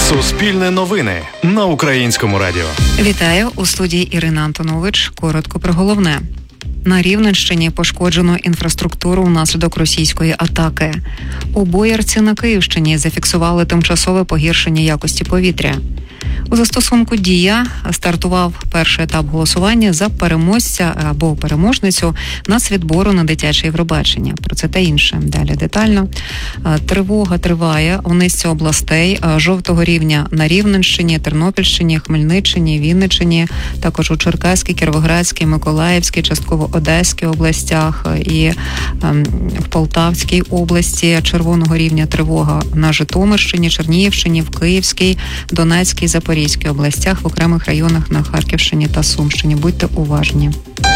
Суспільне новини на Українському радіо. Вітаю, у студії Ірина Антонович. Коротко про головне. На Рівненщині пошкоджено інфраструктуру внаслідок російської атаки. У Боярці на Київщині зафіксували тимчасове погіршення якості повітря. У застосунку «Дія» стартував перший етап голосування за переможця або переможницю нацвідбору на дитяче Євробачення. Про це та інше. Далі детально. Тривога триває у низці областей жовтого рівня на Рівненщині, Тернопільщині, Хмельниччині, Вінниччині, також у Черкаській, Кіровоградській, Миколаївській, частково Одеській областях і в Полтавській області. Червоного рівня тривога на Житомирщині, Чернігівщині, в Київській, Донецькій, Запорізькій областях, в окремих районах на Харківщині та Сумщині. Будьте уважні.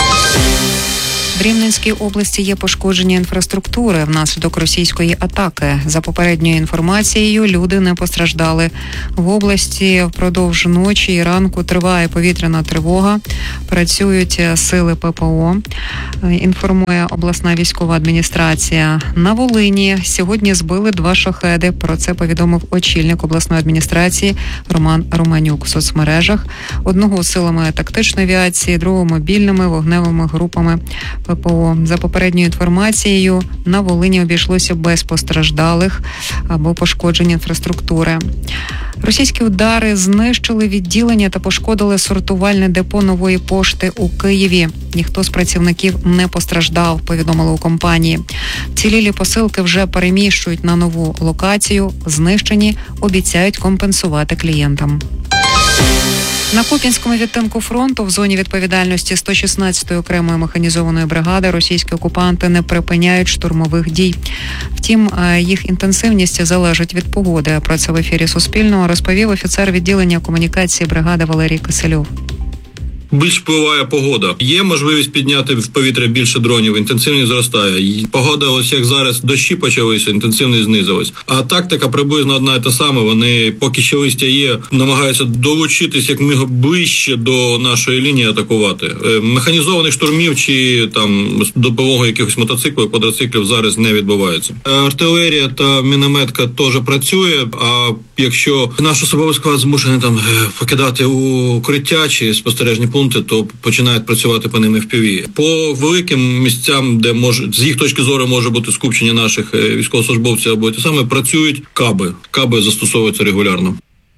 В Рівненській області є пошкодження інфраструктури внаслідок російської атаки. За попередньою інформацією, люди не постраждали. В області впродовж ночі і ранку триває повітряна тривога. Працюють сили ППО, інформує обласна військова адміністрація. На Волині сьогодні збили 2 шахеди. Про це повідомив очільник обласної адміністрації Роман Романюк в соцмережах. Одного силами тактичної авіації, другого мобільними вогневими групами ППО. За попередньою інформацією, на Волині обійшлося без постраждалих або пошкоджень інфраструктури. Російські удари знищили відділення та пошкодили сортувальне депо Нової пошти у Києві. Ніхто з працівників не постраждав, повідомили у компанії. Вцілілі посилки вже переміщують на нову локацію. Знищені обіцяють компенсувати клієнтам. На Куп'янському відтинку фронту в зоні відповідальності 116-ї окремої механізованої бригади російські окупанти не припиняють штурмових дій. Втім, їх інтенсивність залежить від погоди. Про це в ефірі Суспільного розповів офіцер відділення комунікації бригади Валерій Кисельов. Більш впливає погода. Є можливість підняти в повітря більше дронів, інтенсивність зростає. Погода, ось як зараз дощі почалися, інтенсивність знизилась. А тактика приблизно одна і та сама. Вони, поки ще листя є, намагаються долучитись як міг ближче до нашої лінії атакувати. Механізованих штурмів чи там допомоги якихось мотоциклів, квадроциклів зараз не відбувається. Артилерія та мінометка теж працює, а якщо наш особовий склад змушений там покидати укриття чи спостережні пункти, то починають працювати по ним FPV. По великим місцям, де з їх точки зору може бути скупчення наших військовослужбовців або ті саме, працюють каби. Каби застосовуються регулярно.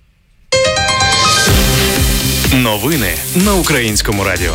Новини на Українському радіо.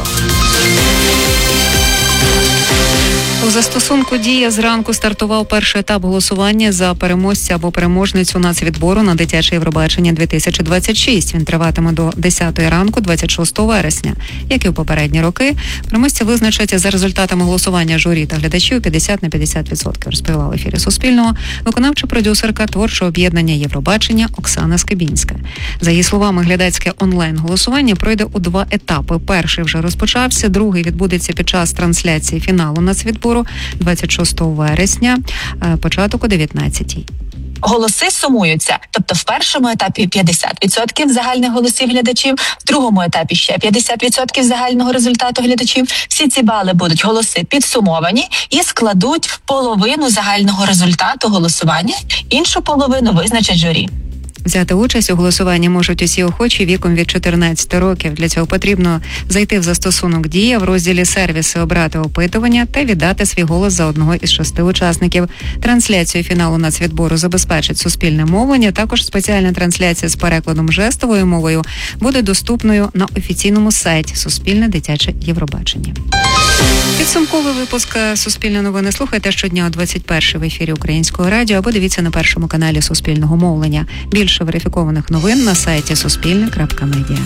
У застосунку «Дія» зранку стартував перший етап голосування за переможця або переможницю нацвідбору на дитяче Євробачення 2026. Він триватиме до 10-ї ранку 26 вересня. Як і в попередні роки, переможці визначать за результатами голосування журі та глядачів 50/50%, розповіла в ефірі Суспільного виконавча продюсерка творчого об'єднання Євробачення Оксана Скибінська. За її словами, глядацьке онлайн-голосування пройде у 2 етапи. Перший вже розпочався, другий відбудеться під час трансляції фіналу нацвідбору 26 вересня, початок о 19-й. Голоси сумуються. Тобто в першому етапі 50% загальних голосів глядачів, в другому етапі ще 50% загального результату глядачів. Всі ці бали будуть голоси підсумовані і складуть половину загального результату голосування. Іншу половину визначать журі. Взяти участь у голосуванні можуть усі охочі віком від 14 років. Для цього потрібно зайти в застосунок «Дія», в розділі «Сервіси» обрати опитування та віддати свій голос за одного із 6 учасників. Трансляцію фіналу нацвідбору забезпечить суспільне мовлення. Також спеціальна трансляція з перекладом жестовою мовою буде доступною на офіційному сайті «Суспільне дитяче Євробачення». Підсумковий випуск «Суспільне новини» слухайте щодня о 21-й в ефірі Українського радіо або дивіться на першому каналі Суспільного мовлення. Більше верифікованих новин на сайті суспільне.медіа.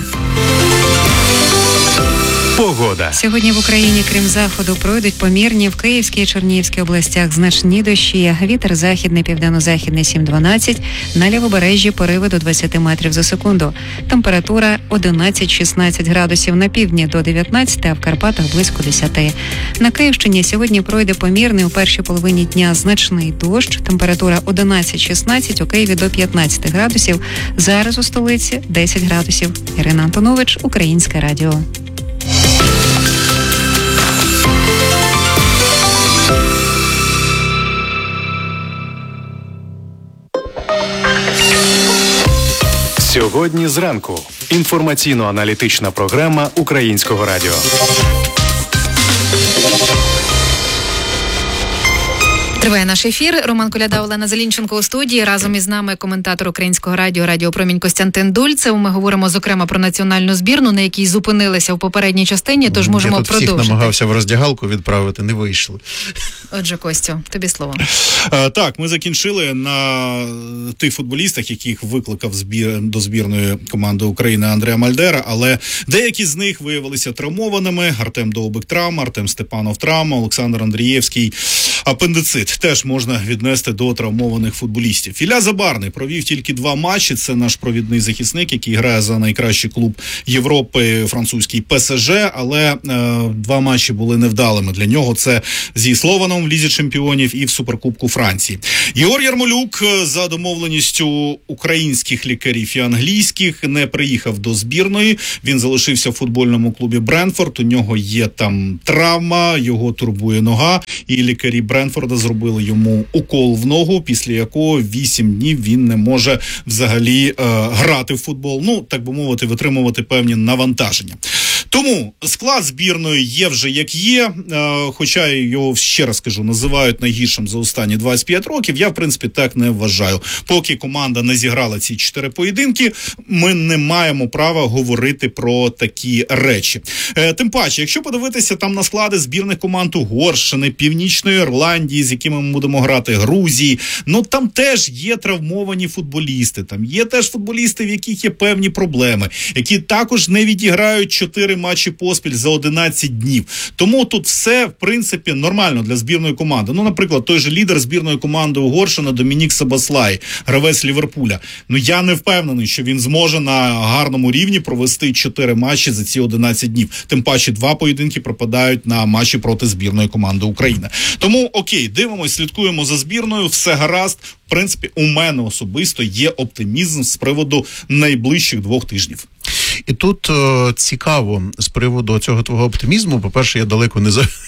Погода. Сьогодні в Україні, крім заходу, пройдуть помірні в Київській і Чернігівській областях значні дощі. Вітер західний, південно-західний 7-12, на лівобережжі пориви до 20 метрів за секунду. Температура 11-16 градусів на півдні до 19, а в Карпатах близько 10. На Київщині сьогодні пройде помірний у першій половині дня значний дощ. Температура 11-16, у Києві до 15 градусів. Зараз у столиці 10 градусів. Ірина Антонович, Українське радіо. Сьогодні зранку. Інформаційно-аналітична програма Українського радіо. Триває наш ефір. Роман Коляда, Олена Зелінченко у студії. Разом із нами коментатор Українського радіо «Радіо Промінь» Костянтин Дульцев. Ми говоримо, зокрема, про національну збірну, на якій зупинилися в попередній частині, тож можемо продовжити. Я тут всіх намагався в роздягалку відправити, не вийшло. Отже, Костю, тобі слово. Так, ми закінчили на тих футболістах, яких викликав до збірної команди України Андреа Мальдера, але деякі з них виявилися травмованими. Артем Довбик травма, Артем Степанов травма, Олександр Андрієвський апендицит. Теж можна віднести до травмованих футболістів. Ілля Забарний провів тільки 2 матчі. Це наш провідний захисник, який грає за найкращий клуб Європи, французький ПСЖ, але 2 матчі були невдалими для нього. Це зі Слованом в Лізі чемпіонів і в Суперкубку Франції. Єгор Ярмолюк за домовленістю українських лікарів і англійських не приїхав до збірної. Він залишився в футбольному клубі Брентфорд. У нього є там травма, його турбує нога, і лікарі Брентфорда зробили йому укол в ногу, після якого 8 днів він не може взагалі грати в футбол, ну, так би мовити, витримувати певні навантаження. Тому склад збірної є вже як є, хоча його, ще раз кажу, називають найгіршим за останні 25 років, я в принципі так не вважаю. Поки команда не зіграла ці 4 поєдинки, ми не маємо права говорити про такі речі. Тим паче, якщо подивитися там на склади збірних команд Угорщини, Північної Ірландії, з якими ми будемо грати, Грузії, ну там теж є травмовані футболісти, там є теж футболісти, в яких є певні проблеми, які також не відіграють 4 матчі поспіль за 11 днів. Тому тут все, в принципі, нормально для збірної команди. Ну, наприклад, той же лідер збірної команди Угорщини Домінік Сабаслай, гравець Ліверпуля. Ну, я не впевнений, що він зможе на гарному рівні провести 4 матчі за ці 11 днів. Тим паче 2 поєдинки пропадають на матчі проти збірної команди України. Тому, окей, дивимось, слідкуємо за збірною, все гаразд. В принципі, у мене особисто є оптимізм з приводу найближчих 2 тижнів. І тут цікаво з приводу цього твого оптимізму. По-перше, я далеко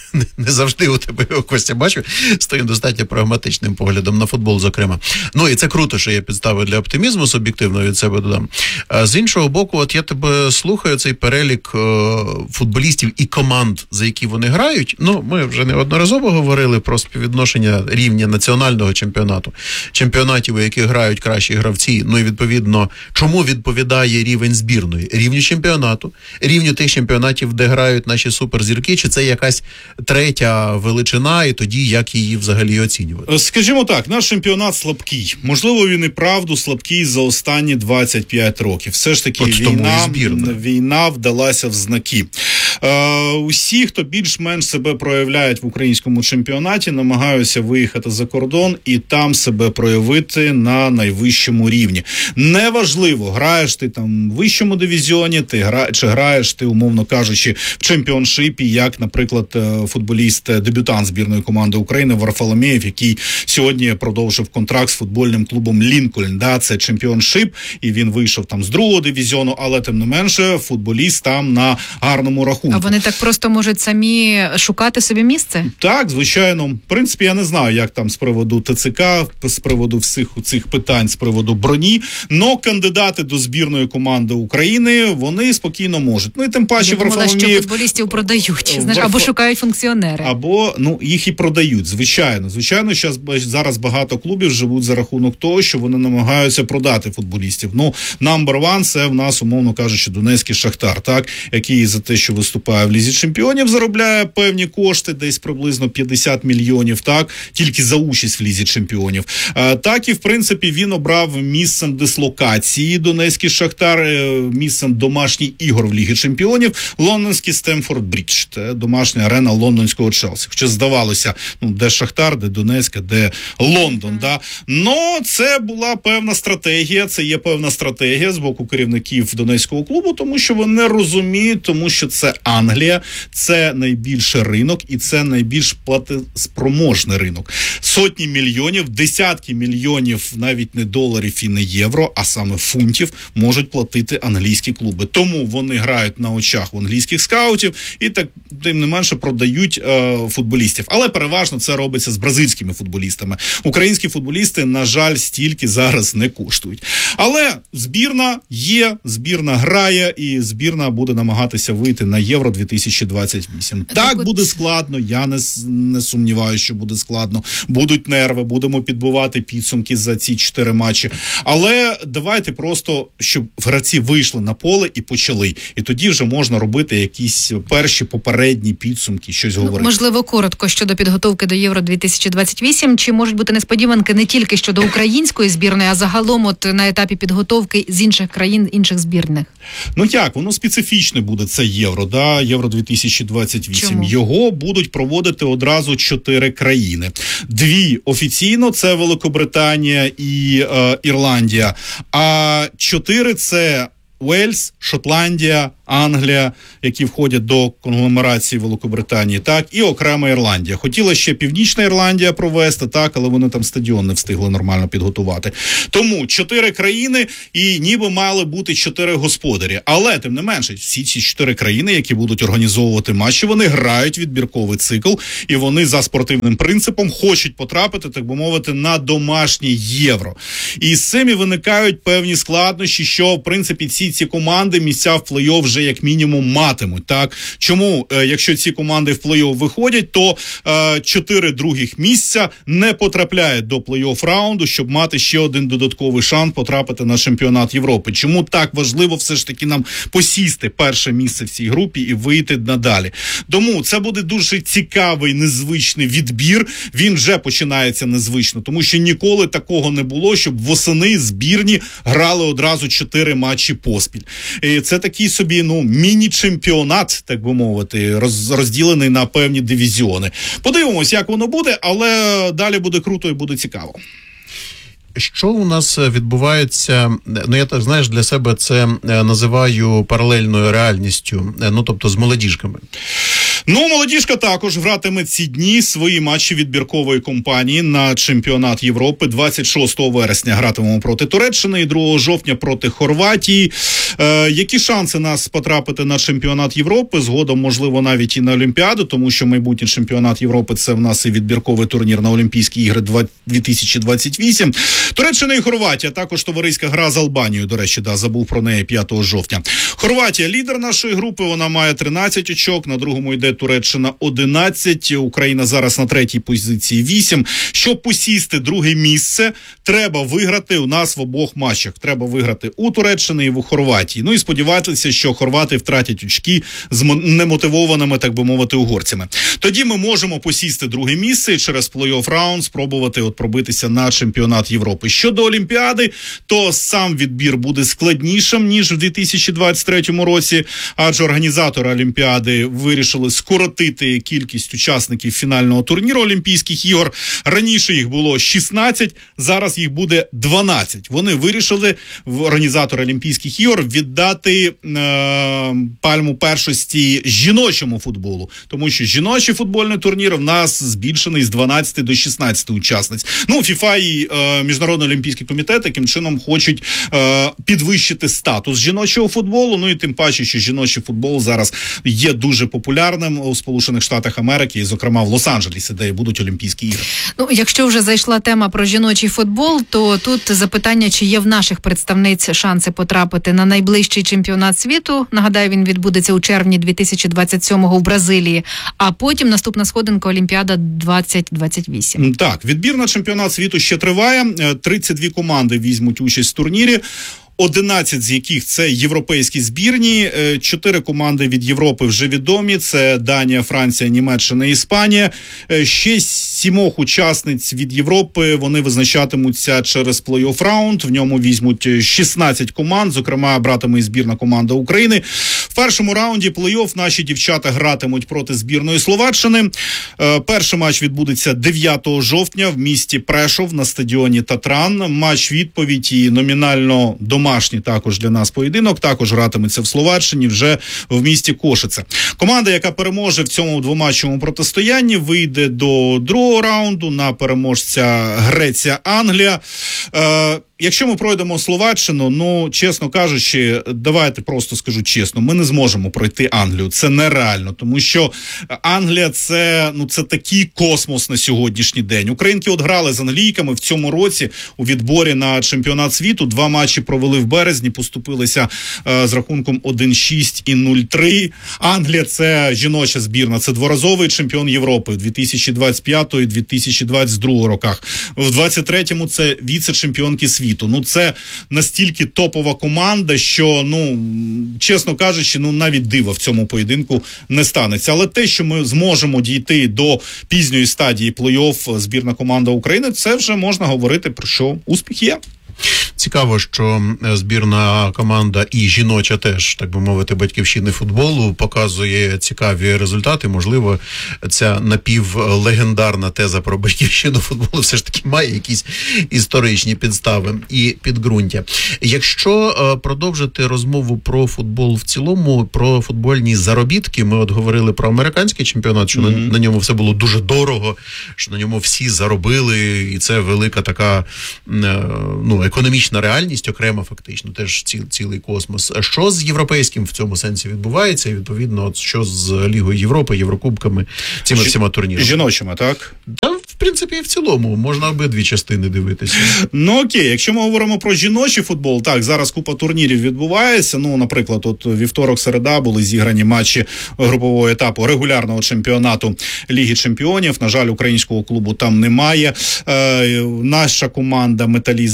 не завжди у тебе його, Костя, бачу, з твоїм достатньо прагматичним поглядом на футбол, зокрема. Ну і це круто, що є підстави для оптимізму, суб'єктивно від себе додам. З іншого боку, от я тебе слухаю, цей перелік футболістів і команд, за які вони грають. Ну, ми вже неодноразово говорили про співвідношення рівня національного чемпіонату, чемпіонатів, у яких грають кращі гравці, ну і відповідно, чому відповідає рівень збірної? Рівню чемпіонату, рівню тих чемпіонатів, де грають наші суперзірки, чи це якась третя величина, і тоді як її взагалі оцінювати? Скажімо так, наш чемпіонат слабкий. Можливо, він і правду слабкий за останні 25 років. Все ж таки війна вдалася в знаки. Усі, хто більш-менш себе проявляють в українському чемпіонаті, намагаються виїхати за кордон і там себе проявити на найвищому рівні. Неважливо, граєш ти там в вищому дивізіоні, чи граєш ти, умовно кажучи, в чемпіоншипі, як, наприклад, футболіст-дебютант збірної команди України Варфоломєєв, який сьогодні продовжив контракт з футбольним клубом Лінкольн. Да, це чемпіоншип, і він вийшов там з 2-го дивізіону, але тим не менше футболіст там на гарному рахунку. А вони так просто можуть самі шукати собі місце? Так, звичайно. В принципі, я не знаю, як там з приводу ТЦК, з приводу всіх цих питань, з приводу броні, но кандидати до збірної команди України, вони спокійно можуть. Ну і тим паче Варфоломєєв... що футболістів продають, або шукають функціонери. Або, їх і продають, звичайно. Звичайно, зараз багато клубів живуть за рахунок того, що вони намагаються продати футболістів. Number one, це в нас, умовно кажучи, Донецький Шахтар, так, який за те, що виступає в Лізі чемпіонів, заробляє певні кошти, десь приблизно 50 мільйонів, так, тільки за участь в Лізі чемпіонів. Так і, в принципі, він обрав місцем дислокації Донецький Шахтар, місцем домашніх ігор в Лігі чемпіонів лондонський Стемфорд Брідж, це домашня арена лондонського Челсі. Хоча здавалося, де Шахтар, де Донецьк, де Лондон, да. Но це була певна стратегія, це є певна стратегія з боку керівників Донецького клубу, тому що вони розуміють, тому що це Англія. Це найбільший ринок і це найбільш платоспроможний ринок. Сотні мільйонів, десятки мільйонів, навіть не доларів і не євро, а саме фунтів, можуть платити англійські клуби. Тому вони грають на очах в англійських скаутів і так, тим не менше, продають футболістів. Але переважно це робиться з бразильськими футболістами. Українські футболісти, на жаль, стільки зараз не коштують. Але збірна є, збірна грає і збірна буде намагатися вийти на Євро 2028. Так буде складно, я не сумніваюся, що буде складно. Будуть нерви, будемо підбивати підсумки за ці 4 матчі. Але давайте просто, щоб гравці вийшли на поле і почали. І тоді вже можна робити якісь перші попередні підсумки, щось говорити. Можливо, коротко щодо підготовки до Євро 2028. Чи можуть бути несподіванки не тільки щодо української збірної, а загалом от на етапі підготовки з інших країн, інших збірних? Ну як, воно специфічне буде, це Євро, да, Євро 2028. Чому? Його будуть проводити одразу 4 країни. 2 офіційно, це Великобританія і Ірландія, а 4 це Уельс, Шотландія, Англія, які входять до конгломерації Великобританії, так, і окрема Ірландія. Хотіла ще Північна Ірландія провести, так, але вони там стадіон не встигли нормально підготувати. Тому 4 країни і ніби мали бути 4 господарі. Але, тим не менше, всі ці 4 країни, які будуть організовувати матчі, вони грають відбірковий цикл, і вони за спортивним принципом хочуть потрапити, так би мовити, на домашнє Євро. І з цим і виникають певні складнощі, що, в принципі, ці команди місця в плей-офф вже як мінімум матимуть. Так? Чому, якщо ці команди в плей-офф виходять, то 4 других місця не потрапляють до плей-офф раунду, щоб мати ще один додатковий шанс потрапити на чемпіонат Європи. Чому так важливо все ж таки нам посісти перше місце в цій групі і вийти надалі? Тому це буде дуже цікавий, незвичний відбір. Він вже починається незвично, тому що ніколи такого не було, щоб восени збірні грали одразу 4 матчі поспіль. І це такий собі, міні-чемпіонат, так би мовити, розділений на певні дивізіони. Подивимось, як воно буде, але далі буде круто і буде цікаво. Що у нас відбувається, я так, знаєш, для себе це називаю паралельною реальністю, тобто з молодіжками. Молодіжка також гратиме ці дні свої матчі відбіркової кампанії на чемпіонат Європи. 26 вересня гратимемо проти Туреччини і 2 жовтня проти Хорватії. Які шанси нас потрапити на чемпіонат Європи? Згодом, можливо, навіть і на Олімпіаду, тому що майбутній чемпіонат Європи – це в нас і відбірковий турнір на Олімпійські ігри 2028. Туреччина і Хорватія, також товариська гра з Албанією, до речі, забув про неї 5 жовтня. Хорватія – лідер нашої групи, вона має 13 очок, на другому йде Туреччина 11, Україна зараз на 3-й позиції 8. Щоб посісти 2-ге місце, треба виграти у нас в обох матчах. Треба виграти у Туреччини і в Хорватії. І сподіватися, що хорвати втратять очки з немотивованими, так би мовити, угорцями. Тоді ми можемо посісти 2-ге місце і через плей-офф раунд спробувати пробитися на чемпіонат Європи. Щодо Олімпіади, то сам відбір буде складнішим, ніж в 2023 році, адже організатори Олімпіади вирішили скоротити кількість учасників фінального турніру Олімпійських ігор. Раніше їх було 16, зараз їх буде 12. Вони вирішили, організатори Олімпійських ігор, віддати пальму першості жіночому футболу. Тому що жіночий футбольний турнір в нас збільшений з 12 до 16 учасниць. ФІФА і Міжнародний олімпійський комітет таким чином хочуть підвищити статус жіночого футболу. І тим паче, що жіночий футбол зараз є дуже популярним у Сполучених Штатах Америки, і, зокрема, в Лос-Анджелесі, де будуть Олімпійські ігри. Якщо вже зайшла тема про жіночий футбол, то тут запитання, чи є в наших представниць шанси потрапити на найближчий чемпіонат світу. Нагадаю, він відбудеться у червні 2027-го в Бразилії, а потім наступна сходинка Олімпіада 2028. Так, відбір на чемпіонат світу ще триває. 32 команди візьмуть участь в турнірі. 11 з яких це європейські збірні, 4 команди від Європи вже відомі, це Данія, Франція, Німеччина, Іспанія. Ще 7 учасниць від Європи, вони визначатимуться через плей-офф раунд. В ньому візьмуть 16 команд, зокрема братиме і збірна команда України. В першому раунді плей-офф наші дівчата гратимуть проти збірної Словаччини. Перший матч відбудеться 9 жовтня в місті Прешов на стадіоні Татран. Матч відповідь і номінально домашній також для нас поєдинок. Також гратиметься в Словаччині вже в місті Кошице. Команда, яка переможе в цьому двоматчевому протистоянні, вийде до другого раунду на переможця Греція-Англія. Якщо ми пройдемо Словаччину, ну, чесно кажучи, давайте просто скажу чесно, ми не зможемо пройти Англію. Це нереально, тому що Англія це такий космос на сьогоднішній день. Українки от грали з англійками в цьому році у відборі на чемпіонат світу. 2 матчі провели в березні, поступилися з рахунком 1-6 і 0-3. Англія – це жіноча збірна, це дворазовий чемпіон Європи в 2025 і 2022 роках. В 23-му це віце-чемпіонки світу. Ну, це настільки топова команда, що, чесно кажучи, навіть дива в цьому поєдинку не станеться. Але те, що ми зможемо дійти до пізньої стадії плей-офф збірна команда України, це вже можна говорити про що успіх є. Цікаво, що збірна команда і жіноча теж, так би мовити, батьківщини футболу показує цікаві результати. Можливо, ця напівлегендарна теза про батьківщину футболу все ж таки має якісь історичні підстави і підґрунтя. Якщо продовжити розмову про футбол в цілому, про футбольні заробітки, ми от говорили про американський чемпіонат, що на ньому все було дуже дорого, що на ньому всі заробили, і це велика така, економічна реальність окрема фактично, теж цілий космос. Що з європейським в цьому сенсі відбувається? І, відповідно, що з Лігою Європи, Єврокубками, цими всіма турнірами? Жіночими, так? Та, в принципі, і в цілому. Можна обидві частини дивитися. Ну, окей. Якщо ми говоримо про жіночий футбол, так, зараз купа турнірів відбувається. Ну, наприклад, от вівторок-середа були зіграні матчі групового етапу регулярного чемпіонату Ліги Чемпіонів. На жаль, українського клубу там немає. Наша команда «Металіст»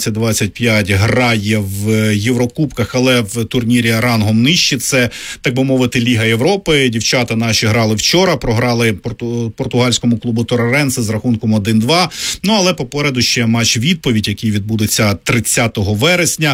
19-25 грає в Єврокубках, але в турнірі рангом нижче. Це, так би мовити, Ліга Європи. Дівчата наші грали вчора, програли португальському клубу Тореренсе з рахунком 1-2. Ну, але попереду ще матч-відповідь, який відбудеться 30 вересня.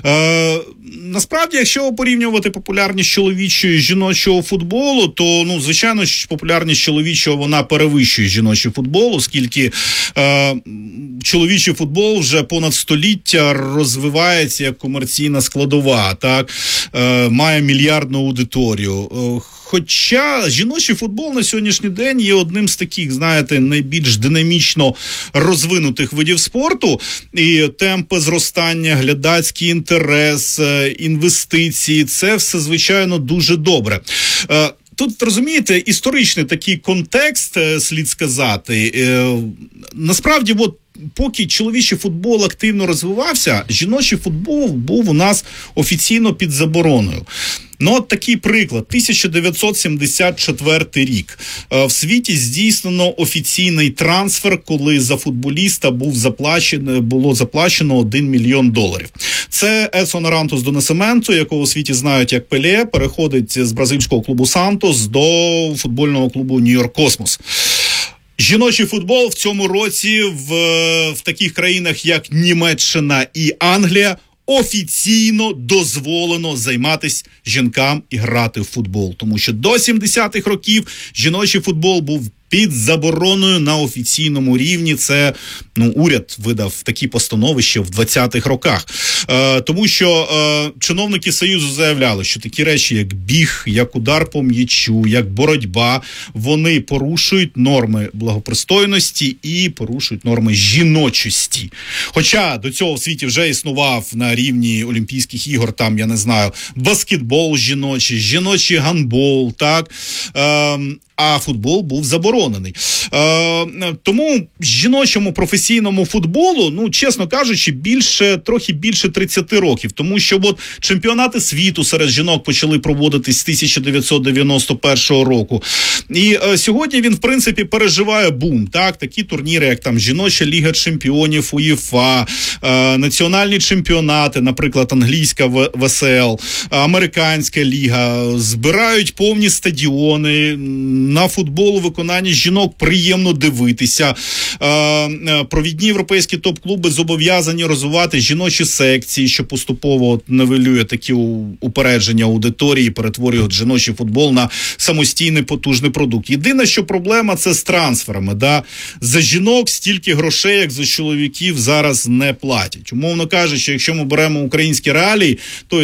Насправді, якщо порівнювати популярність чоловічого і жіночого футболу, то, звичайно, популярність чоловічого, вона перевищує жіночий футбол, оскільки чоловічий футбол вже понад століття розвивається як комерційна складова, так, має мільярдну аудиторію. Хоча жіночий футбол на сьогоднішній день є одним з таких, знаєте, найбільш динамічно розвинутих видів спорту, і темпи зростання, глядацький інтерес, інвестиції, це все, звичайно, дуже добре. Тут, розумієте, історичний такий контекст, слід сказати. Насправді, поки чоловічий футбол активно розвивався, жіночий футбол був у нас офіційно під забороною. Ну, от такий приклад. 1974 рік. В світі здійснено офіційний трансфер, коли за футболіста було заплачено $1 мільйон. Це Едсон Арантус до Насцименту, якого у світі знають як Пеле, переходить з бразильського клубу Сантос до футбольного клубу Нью-Йорк Космос. Жіночий футбол в цьому році в таких країнах, як Німеччина і Англія, офіційно дозволено займатися жінкам і грати в футбол. Тому що до 70-х років жіночий футбол був під забороною на офіційному рівні. Це, уряд видав такі постанови ще в 20-х роках. Тому що чиновники Союзу заявляли, що такі речі, як біг, як удар по м'ячу, як боротьба, вони порушують норми благопристойності і порушують норми жіночості. Хоча до цього в світі вже існував на рівні Олімпійських ігор, там, я не знаю, баскетбол жіночий гандбол, так, а футбол був заборонений. Тому жіночому професійному футболу, чесно кажучи, трохи більше 30 років. Тому що чемпіонати світу серед жінок почали проводитись з 1991 року. І сьогодні він, в принципі, переживає бум. Так? Такі турніри, як там Жіноча Ліга Чемпіонів, УЄФА, національні чемпіонати, наприклад, англійська ВСЛ, американська ліга, збирають повні стадіони. На футбол у виконанні тренування жінок приємно дивитися. Провідні європейські топ-клуби зобов'язані розвивати жіночі секції, що поступово нивелює такі упередження аудиторії, перетворює жіночий футбол на самостійний потужний продукт. Єдине, що проблема, це з трансферами. Да? За жінок стільки грошей, як за чоловіків, зараз не платять. Умовно кажучи, якщо ми беремо українські реалії, то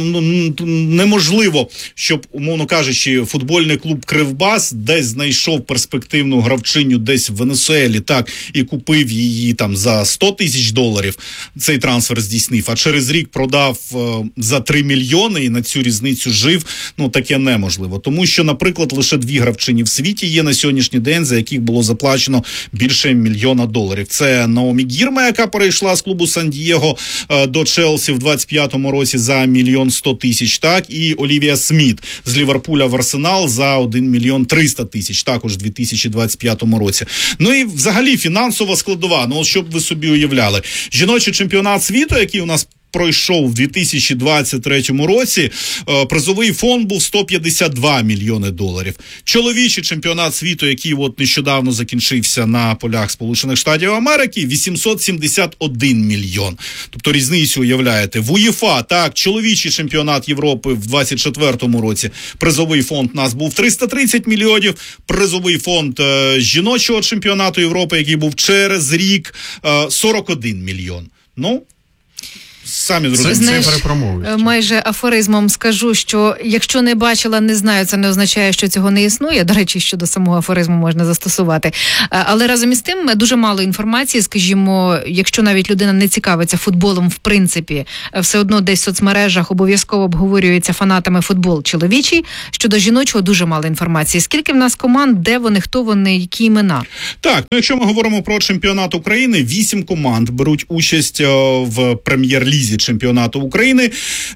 неможливо, щоб, умовно кажучи, футбольний клуб «Кривбас» десь знайшов перспективну гравчиню десь в Венесуелі, так, і купив її там за $100,000, цей трансфер здійснив, а через рік продав за 3 мільйони і на цю різницю жив, таке неможливо. Тому що, наприклад, лише 2 гравчині в світі є на сьогоднішній день, за яких було заплачено більше $1 мільйона. Це Наомі Гірма, яка перейшла з клубу Сан-Дієго до Челсі в 25-му році за $1,100,000, так, і Олівія Сміт з Ліверпуля в Арсенал за $1,300,000, також в 2025 році. І взагалі фінансова складова, щоб ви собі уявляли. Жіночий чемпіонат світу, який у нас пройшов в 2023 році, призовий фонд був $152 мільйони. Чоловічий чемпіонат світу, який нещодавно закінчився на полях Сполучених Штатів Америки, $871 мільйон. Тобто різницю уявляєте. В УЄФА, так, чоловічий чемпіонат Європи в 2024 році, призовий фонд у нас був $330 мільйонів, призовий фонд жіночого чемпіонату Європи, який був через рік, $41 мільйон. Самі зрозуміли. Майже афоризмом скажу, що якщо не бачила, не знаю, це не означає, що цього не існує. До речі, щодо самого афоризму можна застосувати. Але разом із тим дуже мало інформації, скажімо, якщо навіть людина не цікавиться футболом в принципі, все одно десь в соцмережах обов'язково обговорюється фанатами футбол чоловічий. Щодо жіночого дуже мало інформації. Скільки в нас команд, де вони, хто вони, які імена? Так, якщо ми говоримо про чемпіонат України, 8 команд беруть участь в прем'єр-лізі чемпіонату України.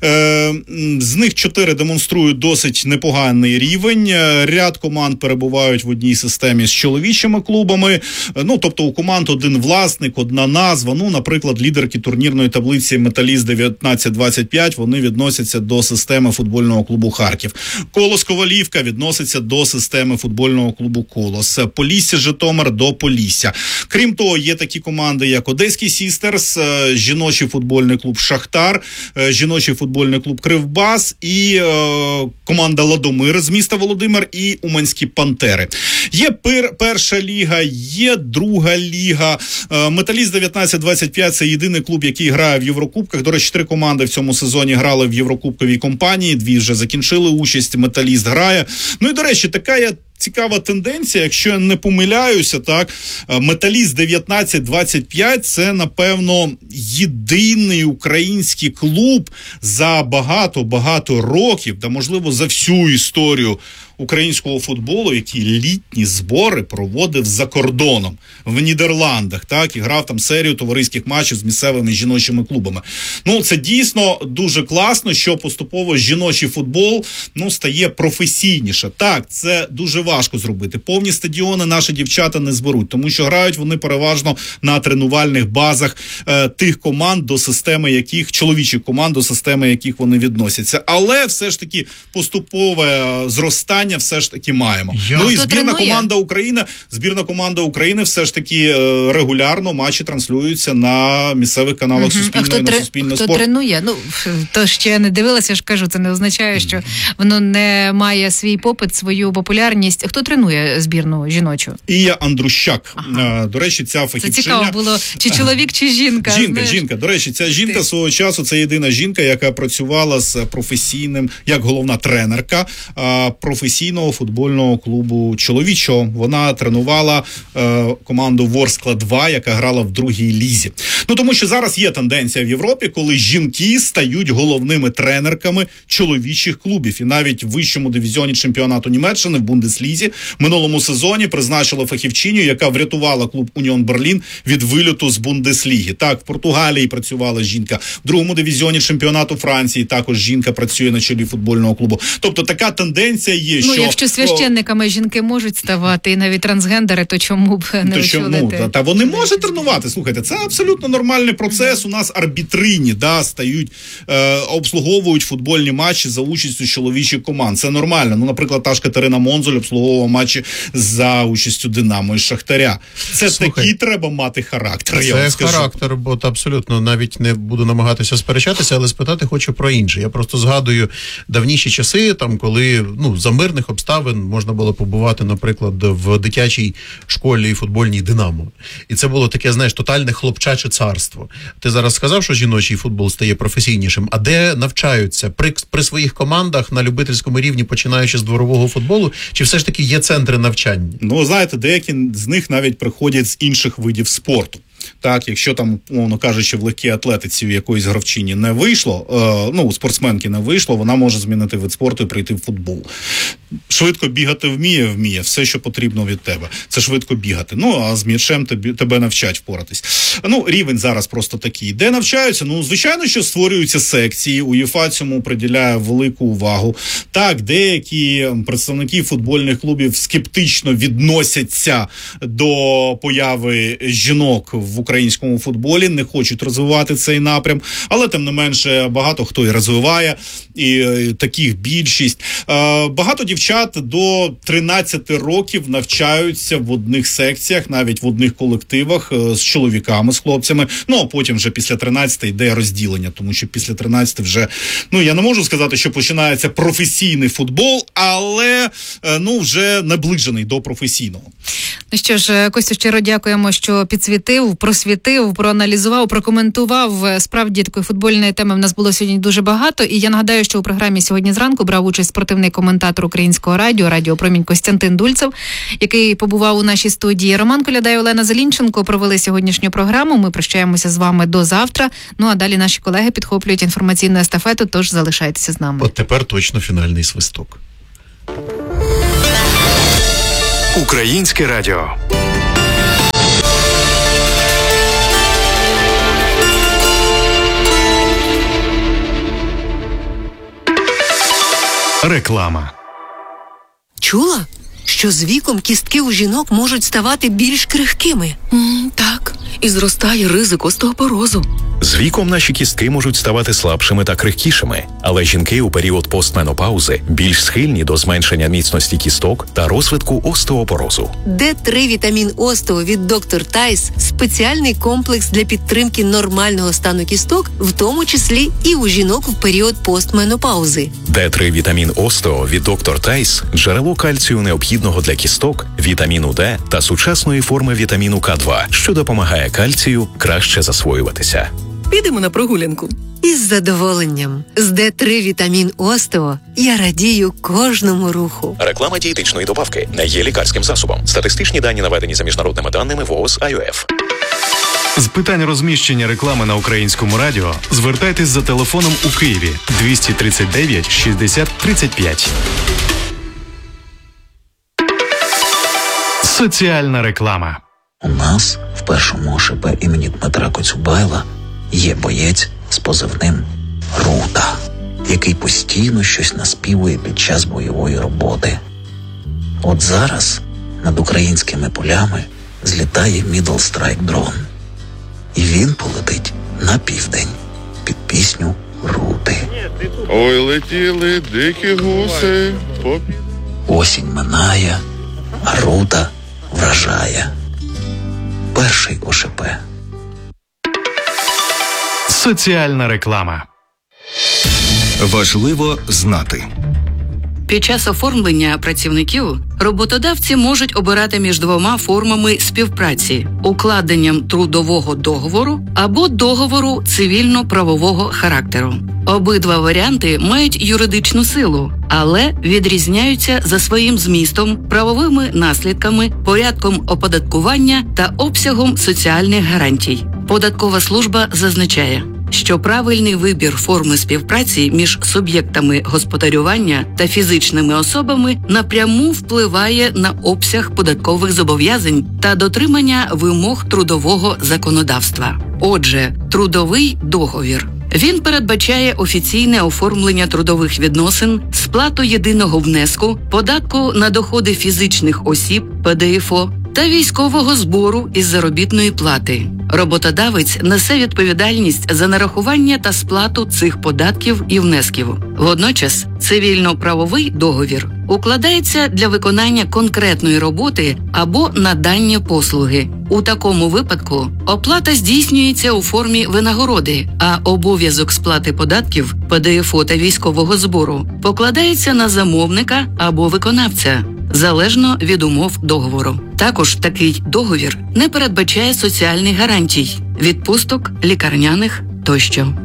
З них 4 демонструють досить непоганий рівень. Ряд команд перебувають в одній системі з чоловічими клубами. Тобто у команд один власник, одна назва. Наприклад, лідерки турнірної таблиці «Металіст 19-25», вони відносяться до системи футбольного клубу «Харків». «Колос Ковалівка» відноситься до системи футбольного клубу «Колос». «Полісся Житомир» до «Полісся». Крім того, є такі команди, як «Одеський Сістерс», жіночий футбольний клуб «Шахтар», жіночий футбольний клуб «Кривбас» і команда «Ладомир» з міста Володимир і «Уманські Пантери». Є перша ліга, є друга ліга. «Металіст 19-25» – це єдиний клуб, який грає в Єврокубках. До речі, 3 команди в цьому сезоні грали в Єврокубковій компанії, 2 вже закінчили участь, «Металіст» грає. І, до речі, така є цікава тенденція, якщо я не помиляюся, так, «Металіст 19-25» – це, напевно, єдиний український клуб за багато років, та, можливо, за всю історію українського футболу, який літні збори проводив за кордоном, в Нідерландах, так, і грав там серію товариських матчів з місцевими жіночими клубами. Це дійсно дуже класно, що поступово жіночий футбол, стає професійніше. Так, це дуже важко зробити. Повні стадіони наші дівчата не зберуть, тому що грають вони переважно на тренувальних базах тих команд, до системи яких, чоловічих команд, до системи яких вони відносяться. Але все ж таки поступове зростання все ж таки маємо. І збірна команда України все ж таки регулярно матчі транслюються на місцевих каналах Суспільного, на Суспільне спорт. Хто тренує? То ще не дивилася, я ж кажу, це не означає, що воно не має свій попит, свою популярність. Хто тренує збірну жіночу? Ія Андрущак. До речі, ця фахівчиня... Це цікаво було, чи чоловік, чи жінка. Жінка. До речі, ця жінка свого часу, це єдина жінка, яка працювала з професійним, як головна тренерка професійного футбольного клубу чоловічого. Вона тренувала команду Ворскла 2, яка грала в другій лізі. Тому що зараз є тенденція в Європі, коли жінки стають головними тренерками чоловічих клубів. І навіть в вищому дивізіоні чемпіонату Німеччини, в Бундеслізі, минулому сезоні призначила фахівчиню, яка врятувала клуб Уніон Берлін від вильоту з Бундесліги. Так, в Португалії працювала жінка. В другому дивізіоні чемпіонату Франції також жінка працює на чолі футбольного клубу. Тобто така тенденція є, що... Якщо священниками жінки можуть ставати, і навіть трансгендери, то чому б не очолити? Та вони можуть тренувати. Слухайте, це абсолютно нормальний процес. У нас арбітрині, стають, обслуговують футбольні матчі за участю чоловічих команд. Це нормально. Наприклад, та ж Катерина Монзоль обслуговує обслуговував матчі за участю Динамо і Шахтаря. Це такий треба мати характер, я вам скажу. Це характер, бо абсолютно навіть не буду намагатися сперечатися, але спитати хочу про інше. Я просто згадую давніші часи, там, коли за мирних обставин можна було побувати, наприклад, в дитячій школі і футбольній «Динамо». І це було таке, знаєш, тотальне хлопчаче царство. Ти зараз сказав, що жіночий футбол стає професійнішим, а де навчаються? При своїх командах на любительському рівні, починаючи з дворового футболу, чи все ж таки є центри навчання? Знаєте, деякі з них навіть приходять з інших видів спорту. Так, якщо там, умовно кажучи, в легкій атлетиці у якоїсь гравчині не вийшло, у спортсменки не вийшло, вона може змінити вид спорту і прийти в футбол. Швидко бігати вміє, все, що потрібно від тебе. Це швидко бігати. А з м'ячем тебе навчать впоратись. Рівень зараз просто такий. Де навчаються? Звичайно, що створюються секції, УЄФА цьому приділяє велику увагу. Так, деякі представники футбольних клубів скептично відносяться до появи жінок в українському футболі, не хочуть розвивати цей напрям, але тим не менше багато хто і розвиває, і таких більшість. Багато дівчат до 13 років навчаються в одних секціях, навіть в одних колективах з чоловіками, з хлопцями, а потім вже після 13 йде розділення, тому що після 13 вже, я не можу сказати, що починається професійний футбол, але, вже наближений до професійного. Ну що ж, Костю, щиро дякуємо, що підсвітив, просвітив, проаналізував, прокоментував. Справді, такої футбольної теми в нас було сьогодні дуже багато. І я нагадаю, що у програмі сьогодні зранку брав участь спортивний коментатор Українського радіо «Промінь» Костянтин Дульцев, який побував у нашій студії. Роман Коляда і Олена Зелінченко провели сьогоднішню програму. Ми прощаємося з вами до завтра. А далі наші колеги підхоплюють інформаційну естафету, тож залишайтеся з нами. От тепер точно фінальний свисток. Українське радіо. Реклама. Чула, що з віком кістки у жінок можуть ставати більш крихкими? Так, і зростає ризик остеопорозу. З віком наші кістки можуть ставати слабшими та крихкішими, але жінки у період постменопаузи більш схильні до зменшення міцності кісток та розвитку остеопорозу. Д3 вітамін Остео від Dr. Tice – спеціальний комплекс для підтримки нормального стану кісток, в тому числі і у жінок в період постменопаузи. Д3 вітамін Остео від Dr. Tice – джерело кальцію необхідного для кісток, вітаміну Д та сучасної форми вітаміну К2, що допомагає кальцію краще засвоюватися. Підемо на прогулянку. Із задоволенням. З Д3 вітамін Остео я радію кожному руху. Реклама дієтичної добавки не є лікарським засобом. Статистичні дані наведені за міжнародними даними ВООЗ АЮФ. З питань розміщення реклами на Українському радіо звертайтесь за телефоном у Києві 239 60 35. Соціальна реклама. У нас в першому ОШП імені Дмитра Коцюбайла є боєць з позивним Рута, який постійно щось наспівує під час бойової роботи. От зараз над українськими полями злітає Middle Strike дрон. І він полетить на південь під пісню Рути. Ой, летіли дикі гуси. Осінь минає, а Рута вражає. Перший ОШП. Соціальна реклама. Важливо знати. Під час оформлення працівників роботодавці можуть обирати між двома формами співпраці – укладенням трудового договору або договору цивільно-правового характеру. Обидва варіанти мають юридичну силу, але відрізняються за своїм змістом, правовими наслідками, порядком оподаткування та обсягом соціальних гарантій. Податкова служба зазначає, що правильний вибір форми співпраці між суб'єктами господарювання та фізичними особами напряму впливає на обсяг податкових зобов'язань та дотримання вимог трудового законодавства. Отже, трудовий договір. Він передбачає офіційне оформлення трудових відносин, сплату єдиного внеску, податку на доходи фізичних осіб ПДФО, та військового збору із заробітної плати. Роботодавець несе відповідальність за нарахування та сплату цих податків і внесків. Водночас, цивільно-правовий договір укладається для виконання конкретної роботи або надання послуги. У такому випадку оплата здійснюється у формі винагороди, а обов'язок сплати податків, ПДФО та військового збору покладається на замовника або виконавця, залежно від умов договору. Також такий договір не передбачає соціальних гарантій, відпусток, лікарняних тощо.